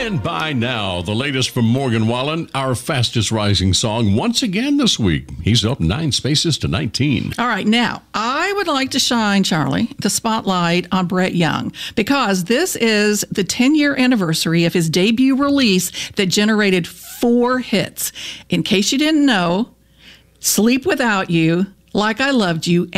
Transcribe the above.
And by now, the latest from Morgan Wallen, our fastest rising song once again this week. He's up 9 spaces to 19. All right, now, I would like to shine, Charlie, the spotlight on Brett Young, because this is the 10-year anniversary of his debut release that generated 4 hits. In case you didn't know, Sleep Without You, Like I Loved You,